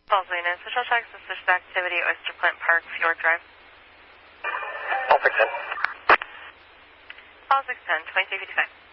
Falls Lane, social check, suspicious activity, Oyster Plant Park, Fjord Drive. All 610. Falls 610, 2355.